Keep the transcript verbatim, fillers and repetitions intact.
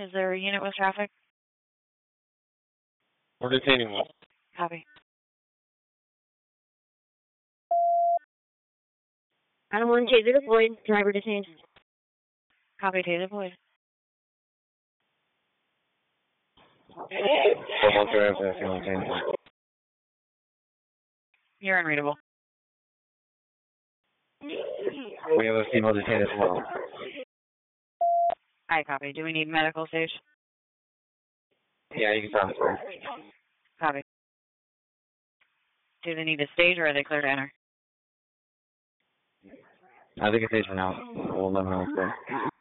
Is there a unit with traffic? We're detaining one. Copy. Item one, taser deployed. Driver detained. Copy, taser deployed. You're unreadable. We have a female detained as well. I copy. Do we need medical stage? Yeah, you can transfer. Copy. Do they need a stage or are they clear to enter? I think it's stage for now. We'll let them know.